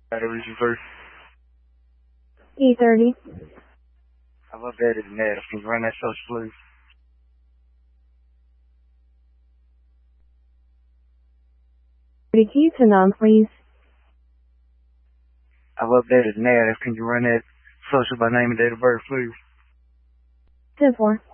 Whatever is your first. E30. I've updated the net. Can you run that social, please? Key to none, please. I've updated the net. Can you run that social by name and date of birth, please? 10-4.